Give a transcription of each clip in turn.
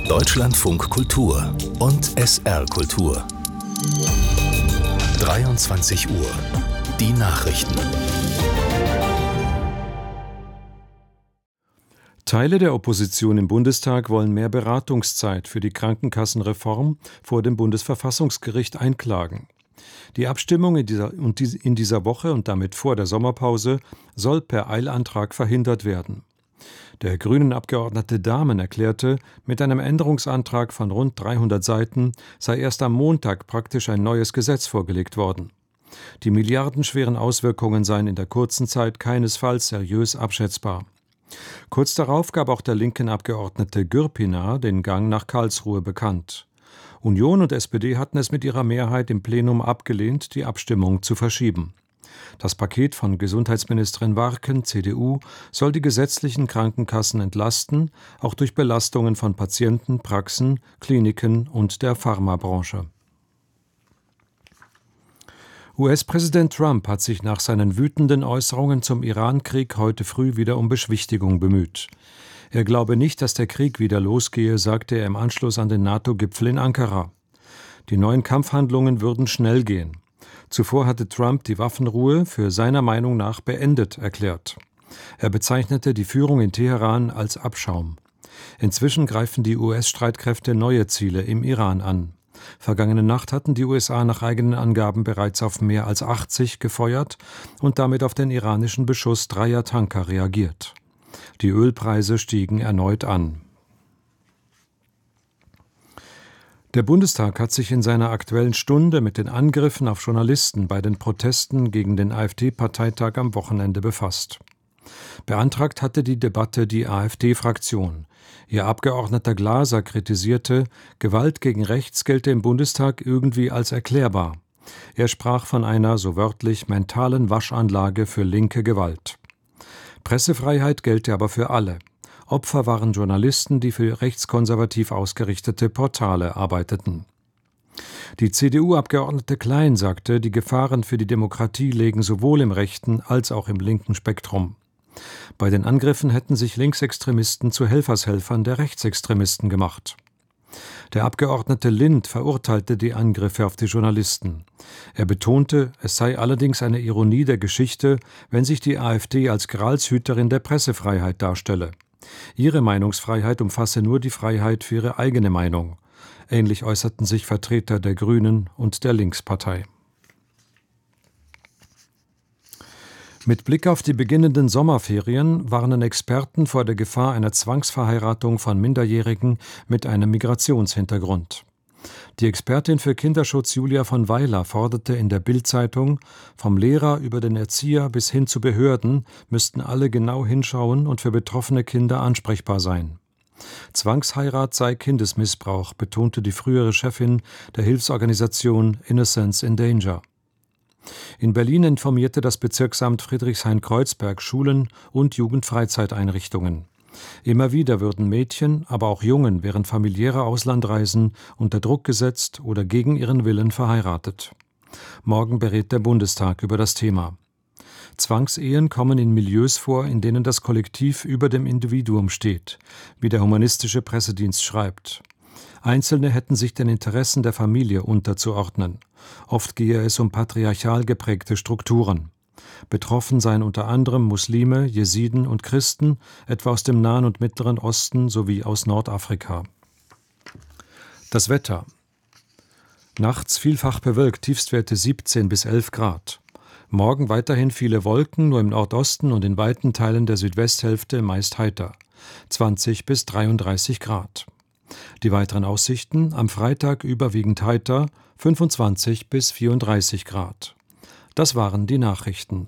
Deutschlandfunk Kultur und SR Kultur. 23 Uhr. Die Nachrichten. Teile der Opposition im Bundestag wollen mehr Beratungszeit für die Krankenkassenreform vor dem Bundesverfassungsgericht einklagen. Die Abstimmung in dieser Woche und damit vor der Sommerpause soll per Eilantrag verhindert werden. Der Grünen-Abgeordnete Dahmen erklärte, mit einem Änderungsantrag von rund 300 Seiten sei erst am Montag praktisch ein neues Gesetz vorgelegt worden. Die milliardenschweren Auswirkungen seien in der kurzen Zeit keinesfalls seriös abschätzbar. Kurz darauf gab auch der linken Abgeordnete Gürpiner den Gang nach Karlsruhe bekannt. Union und SPD hatten es mit ihrer Mehrheit im Plenum abgelehnt, die Abstimmung zu verschieben. Das Paket von Gesundheitsministerin Warken, CDU, soll die gesetzlichen Krankenkassen entlasten, auch durch Belastungen von Patienten, Praxen, Kliniken und der Pharmabranche. US-Präsident Trump hat sich nach seinen wütenden Äußerungen zum Iran-Krieg heute früh wieder um Beschwichtigung bemüht. Er glaube nicht, dass der Krieg wieder losgehe, sagte er im Anschluss an den NATO-Gipfel in Ankara. Die neuen Kampfhandlungen würden schnell gehen. Zuvor hatte Trump die Waffenruhe für seiner Meinung nach beendet erklärt. Er bezeichnete die Führung in Teheran als Abschaum. Inzwischen greifen die US-Streitkräfte neue Ziele im Iran an. Vergangene Nacht hatten die USA nach eigenen Angaben bereits auf mehr als 80 gefeuert und damit auf den iranischen Beschuss 3 Tanker reagiert. Die Ölpreise stiegen erneut an. Der Bundestag hat sich in seiner Aktuellen Stunde mit den Angriffen auf Journalisten bei den Protesten gegen den AfD-Parteitag am Wochenende befasst. Beantragt hatte die Debatte die AfD-Fraktion. Ihr Abgeordneter Glaser kritisierte, Gewalt gegen rechts gelte im Bundestag irgendwie als erklärbar. Er sprach von einer, so wörtlich, mentalen Waschanlage für linke Gewalt. Pressefreiheit gelte aber für alle. Opfer waren Journalisten, die für rechtskonservativ ausgerichtete Portale arbeiteten. Die CDU-Abgeordnete Klein sagte, die Gefahren für die Demokratie lägen sowohl im rechten als auch im linken Spektrum. Bei den Angriffen hätten sich Linksextremisten zu Helfershelfern der Rechtsextremisten gemacht. Der Abgeordnete Lind verurteilte die Angriffe auf die Journalisten. Er betonte, es sei allerdings eine Ironie der Geschichte, wenn sich die AfD als Gralshüterin der Pressefreiheit darstelle. Ihre Meinungsfreiheit umfasse nur die Freiheit für ihre eigene Meinung. Ähnlich äußerten sich Vertreter der Grünen und der Linkspartei. Mit Blick auf die beginnenden Sommerferien warnen Experten vor der Gefahr einer Zwangsverheiratung von Minderjährigen mit einem Migrationshintergrund. Die Expertin für Kinderschutz Julia von Weiler forderte in der Bild-Zeitung, vom Lehrer über den Erzieher bis hin zu Behörden müssten alle genau hinschauen und für betroffene Kinder ansprechbar sein. Zwangsheirat sei Kindesmissbrauch, betonte die frühere Chefin der Hilfsorganisation Innocence in Danger. In Berlin informierte das Bezirksamt Friedrichshain-Kreuzberg Schulen und Jugendfreizeiteinrichtungen. Immer wieder würden Mädchen, aber auch Jungen während familiärer Auslandreisen unter Druck gesetzt oder gegen ihren Willen verheiratet. Morgen berät der Bundestag über das Thema. Zwangsehen kommen in Milieus vor, in denen das Kollektiv über dem Individuum steht, wie der humanistische Pressedienst schreibt. Einzelne hätten sich den Interessen der Familie unterzuordnen. Oft gehe es um patriarchal geprägte Strukturen. Betroffen seien unter anderem Muslime, Jesiden und Christen, etwa aus dem Nahen und Mittleren Osten sowie aus Nordafrika. Das Wetter. Nachts vielfach bewölkt, Tiefstwerte 17 bis 11 Grad. Morgen weiterhin viele Wolken, nur im Nordosten und in weiten Teilen der Südwesthälfte meist heiter. 20 bis 33 Grad. Die weiteren Aussichten: am Freitag überwiegend heiter, 25 bis 34 Grad. Das waren die Nachrichten.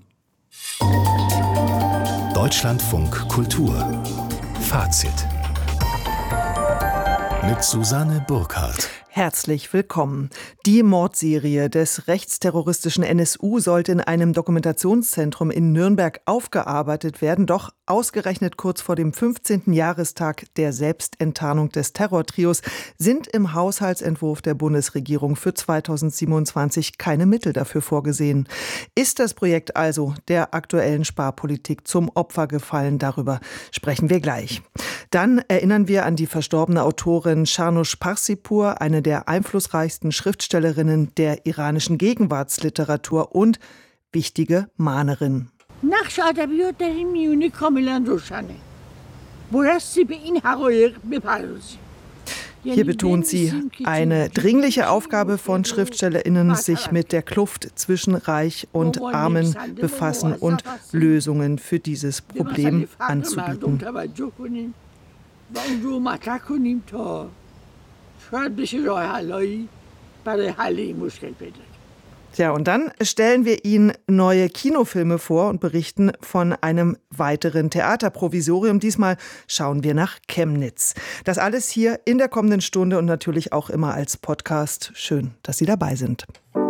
Deutschlandfunk Kultur. Fazit. Mit Susanne Burkhardt. Herzlich willkommen. Die Mordserie des rechtsterroristischen NSU sollte in einem Dokumentationszentrum in Nürnberg aufgearbeitet werden, doch ausgerechnet kurz vor dem 15. Jahrestag der Selbstenttarnung des Terrortrios sind im Haushaltsentwurf der Bundesregierung für 2027 keine Mittel dafür vorgesehen. Ist das Projekt also der aktuellen Sparpolitik zum Opfer gefallen? Darüber sprechen wir gleich. Dann erinnern wir an die verstorbene Autorin Shahrnush Parsipur, eine der einflussreichsten Schriftstellerinnen der iranischen Gegenwartsliteratur und wichtige Mahnerin. نقش ادبیات در این میونه کاملا روشنه. بایستی به این حقایق بپردازیم. Hier betont sie, eine dringliche Aufgabe von SchriftstellerInnen, sich mit der Kluft zwischen Reich und Armen befassen und Lösungen für dieses Problem anzubieten. Ja, und dann stellen wir Ihnen neue Kinofilme vor und berichten von einem weiteren Theaterprovisorium. Diesmal schauen wir nach Chemnitz. Das alles hier in der kommenden Stunde und natürlich auch immer als Podcast. Schön, dass Sie dabei sind.